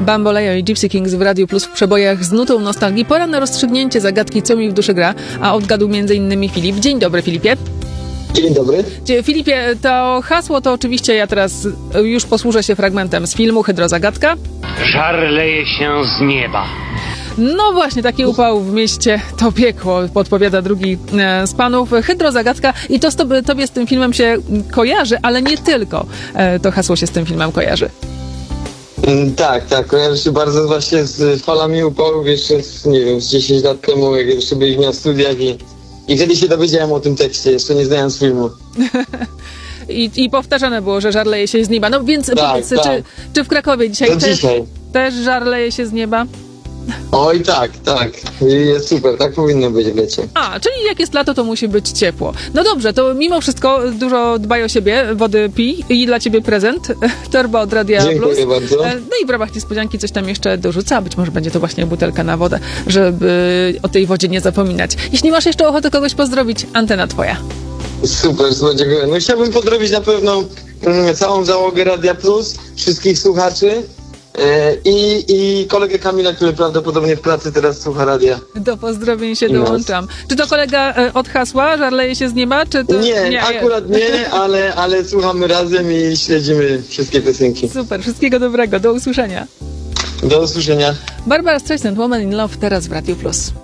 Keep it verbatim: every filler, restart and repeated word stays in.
Bamboleo i Gypsy Kings w Radiu Plus w przebojach z nutą nostalgii. Pora na rozstrzygnięcie zagadki, co mi w duszy gra, a odgadł między innymi Filip. Dzień dobry, Filipie. Dzień dobry. Filipie, to hasło to oczywiście ja teraz już posłużę się fragmentem z filmu Hydrozagadka. Żar leje się z nieba. No właśnie, taki upał w mieście to piekło, podpowiada drugi e, z panów. Hydrozagadka i to z tobie, tobie z tym filmem się kojarzy, ale nie tylko e, to hasło się z tym filmem kojarzy. Mm, tak, tak, kojarzy się bardzo właśnie z falami upałów jeszcze, z, nie wiem, z dziesięć lat temu, jak jeszcze byliśmy na studiach i, i wtedy się dowiedziałem o tym tekście, jeszcze nie znając filmu. I, I powtarzane było, że żar leje się z nieba. No więc tak, powiedz, tak. Czy, czy w Krakowie dzisiaj, To też, dzisiaj też żar leje się z nieba? Oj tak, tak, jest super, tak powinno być, wiecie. A, czyli jak jest lato, to musi być ciepło. No dobrze, to mimo wszystko dużo dbaj o siebie, wody pij i dla ciebie prezent, torba od Radia Dziękuję Plus. bardzo. No i w ramach niespodzianki coś tam jeszcze dorzuca, być może będzie to właśnie butelka na wodę, żeby o tej wodzie nie zapominać. Jeśli masz jeszcze ochotę kogoś pozdrowić, antena twoja. Super, super, dziękuję. No chciałbym pozdrowić na pewno mm, całą załogę Radia Plus, wszystkich słuchaczy. I, I kolegę Kamila, który prawdopodobnie w pracy teraz słucha radia. Do pozdrowień się dołączam. Czy to kolega e, od hasła, żar leje się z nieba? Czy to... Nie, nie, akurat nie, ale, ale słuchamy razem i śledzimy wszystkie piosenki. Super, wszystkiego dobrego, do usłyszenia. Do usłyszenia. Barbara Streisand, Woman in Love, teraz w Radiu Plus.